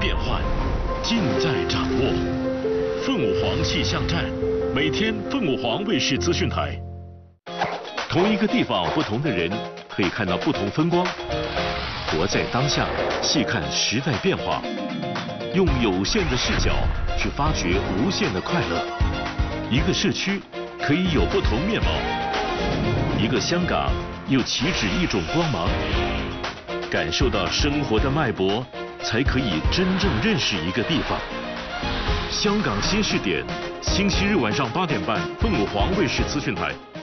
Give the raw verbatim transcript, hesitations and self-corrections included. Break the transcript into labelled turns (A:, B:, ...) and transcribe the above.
A: 变幻，尽在掌握。凤舞凰气象站，每天凤舞凰卫视资讯台。同一个地方，不同的人可以看到不同风光。活在当下，细看时代变化，用有限的视角去发掘无限的快乐。一个社区可以有不同面貌，一个香港又岂止一种光芒？感受到生活的脉搏，才可以真正认识一个地方。香港新视点，星期日晚上八点半，凤舞凰卫视资讯台。